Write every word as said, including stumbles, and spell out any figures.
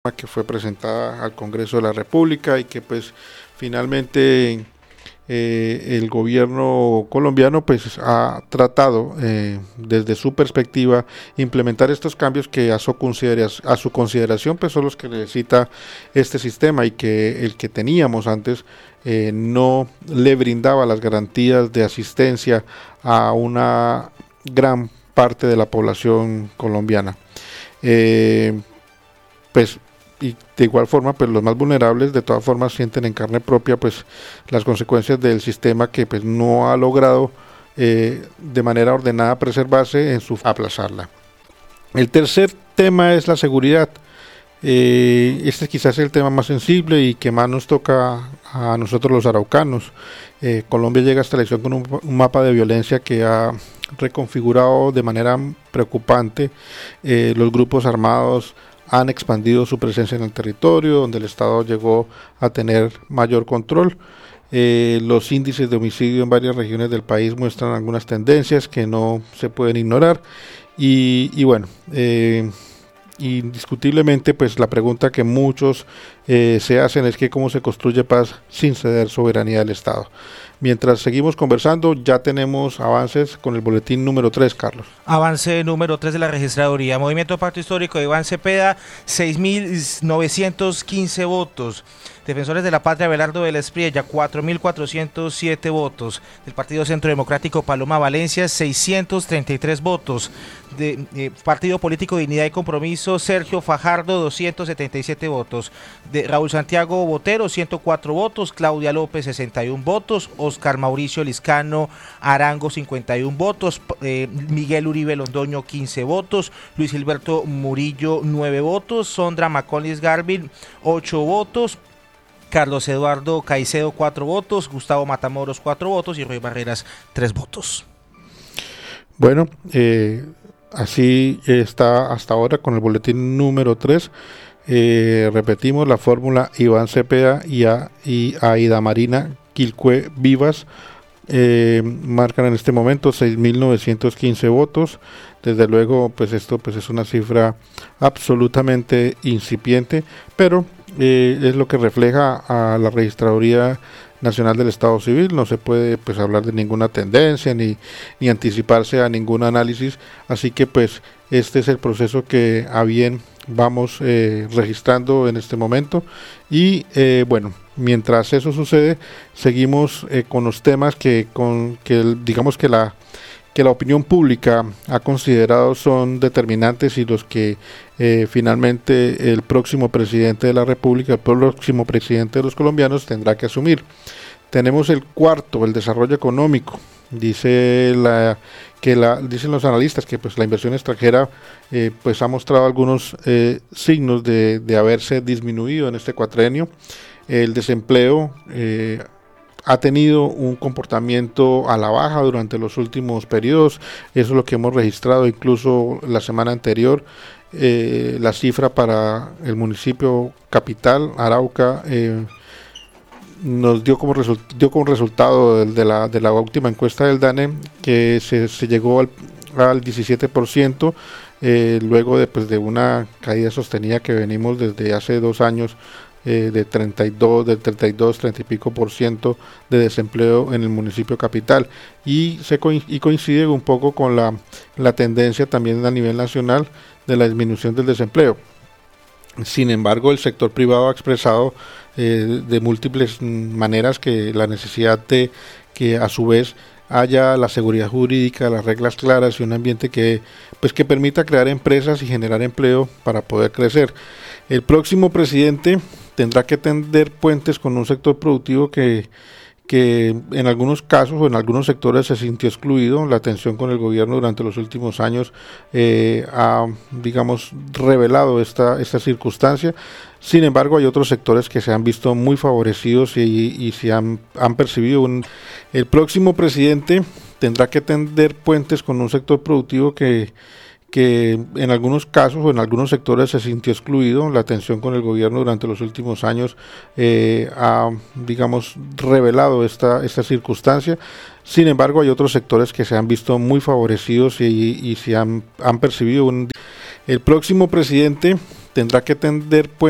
que fue presentada al Congreso de la República y que pues finalmente eh, el gobierno colombiano pues ha tratado eh, desde su perspectiva implementar estos cambios que a su, a su consideración pues son los que necesita este sistema, y que el que teníamos antes eh, no le brindaba las garantías de asistencia a una gran parte de la población colombiana. Eh, pues y de igual forma pues los más vulnerables de todas formas sienten en carne propia pues las consecuencias del sistema que pues no ha logrado eh, de manera ordenada preservarse en su aplazarla. El tercer tema es la seguridad. Eh, este quizás es el tema más sensible y que más nos toca a nosotros los araucanos. Eh, Colombia llega a esta elección con un, un mapa de violencia que ha reconfigurado de manera preocupante. Eh, los grupos armados han expandido su presencia en el territorio, donde el Estado llegó a tener mayor control. Eh, los índices de homicidio en varias regiones del país muestran algunas tendencias que no se pueden ignorar. Y, y bueno, eh, indiscutiblemente pues la pregunta que muchos eh, se hacen es que cómo se construye paz sin ceder soberanía del Estado. Mientras seguimos conversando, ya tenemos avances con el boletín número tres, Carlos. Avance número tres de la registraduría. Movimiento Pacto Histórico de Iván Cepeda, seis mil novecientos quince votos. Defensores de la Patria, Abelardo Vélez Priella, cuatro mil cuatrocientos siete votos. Del Partido Centro Democrático, Paloma Valencia, seiscientos treinta y tres votos. De eh, Partido Político Dignidad y Compromiso, Sergio Fajardo, doscientos setenta y siete votos. De Raúl Santiago Botero, ciento cuatro votos. Claudia López, sesenta y uno votos. Oscar Mauricio Liscano Arango, cincuenta y uno votos. Eh, Miguel Uribe Londoño, quince votos. Luis Gilberto Murillo, nueve votos. Sondra Maconis Garvin, ocho votos. Carlos Eduardo Caicedo, cuatro votos. Gustavo Matamoros, cuatro votos. Y Roy Barreras, tres votos. Bueno, eh, así está hasta ahora con el boletín número tres. Eh, repetimos la fórmula: Iván Cepeda y, a, y Aida Marina Quilcue Vivas eh, marcan en este momento seis mil novecientos quince votos. Desde luego pues esto pues es una cifra absolutamente incipiente, pero eh, es lo que refleja a la Registraduría Nacional del Estado Civil. No se puede pues hablar de ninguna tendencia ni, ni anticiparse a ningún análisis, así que pues este es el proceso que a bien vamos eh, registrando en este momento. Y eh, bueno, mientras eso sucede, seguimos eh, con los temas que, con, que digamos que la que la opinión pública ha considerado son determinantes y los que eh, finalmente el próximo presidente de la República, el próximo presidente de los colombianos tendrá que asumir. Tenemos el cuarto, el desarrollo económico. Dice la que la dicen los analistas que pues la inversión extranjera eh, pues ha mostrado algunos eh, signos de, de haberse disminuido en este cuatrenio. El desempleo eh, ha tenido un comportamiento a la baja durante los últimos periodos. Eso es lo que hemos registrado incluso la semana anterior. Eh, la cifra para el municipio capital, Arauca, eh, nos dio como, result dio como resultado de, de, la, de la última encuesta del DANE que se, se llegó al, al diecisiete por ciento, eh, luego de, pues, de una caída sostenida que venimos desde hace dos años, Eh, de treinta y dos, del treinta y dos, treinta y pico por ciento de desempleo en el municipio capital, y se co y coincide un poco con la, la tendencia también a nivel nacional de la disminución del desempleo. Sin embargo, el sector privado ha expresado eh, de múltiples maneras que la necesidad de que a su vez haya la seguridad jurídica, las reglas claras y un ambiente que pues que permita crear empresas y generar empleo para poder crecer. El próximo presidente tendrá que tender puentes con un sector productivo que, que en algunos casos o en algunos sectores se sintió excluido. La tensión con el gobierno durante los últimos años eh, ha, digamos, revelado esta, esta circunstancia. Sin embargo, hay otros sectores que se han visto muy favorecidos y, y se han, han percibido un... El próximo presidente tendrá que tender puentes con un sector productivo que que en algunos casos o en algunos sectores se sintió excluido. La tensión con el gobierno durante los últimos años eh, ha, digamos, revelado esta, esta circunstancia. Sin embargo, hay otros sectores que se han visto muy favorecidos y, y se han, han percibido un... El próximo presidente tendrá que tender puentes